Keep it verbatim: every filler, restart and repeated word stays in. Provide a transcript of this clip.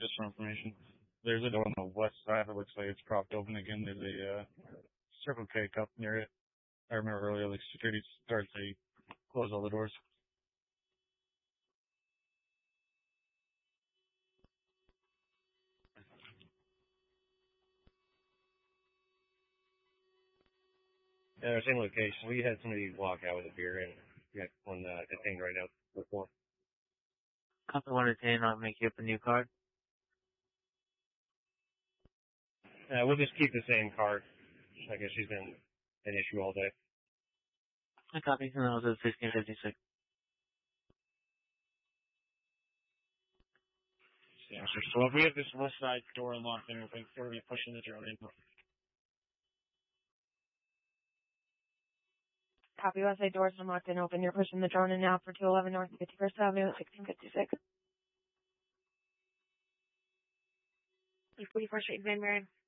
Just for information. There's a door on the west side that looks like it's propped open again. There's a uh, Circle K cup near it. I remember earlier, like security starts, they close all the doors. Yeah, same location. We had somebody walk out with a beer and we got one uh, detained right now before. Copy one to ten, I'll make you up a new card. Uh, we'll just keep the same card. I guess she's been an issue all day. I copy, and that was a fifteen fifty-six. Yeah, so if we have this west side door unlocked and everything, we're going to be pushing the drone in. Copy, west side doors unlocked and open. You're pushing the drone in now for two eleven North fifty-first Avenue at sixteen fifty-six. forty-four Street, Van Buren.